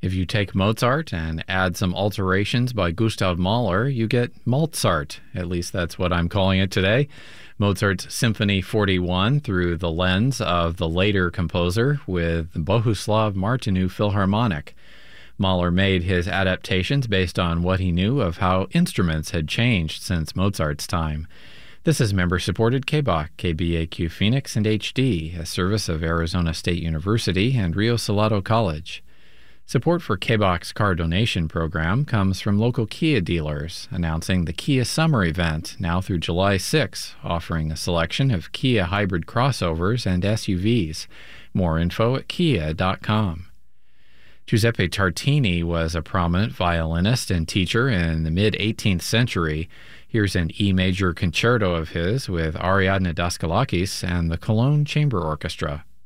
If you take Mozart and add some alterations by Gustav Mahler, you get Maltzart. At least that's what I'm calling it today. Mozart's Symphony 41 through the lens of the later composer with the Bohuslav Martinu Philharmonic. Mahler made his adaptations based on what he knew of how instruments had changed since Mozart's time. This is member-supported KBOK, KBAQ Phoenix, and HD, a service of Arizona State University and Rio Salado College. Support for KBOK's car donation program comes from local Kia dealers, announcing the Kia Summer event now through July 6, offering a selection of Kia hybrid crossovers and SUVs. More info at kia.com. Giuseppe Tartini was a prominent violinist and teacher in the mid-18th century. Here's an E major concerto of his with Ariadne Daskalakis and the Cologne Chamber Orchestra.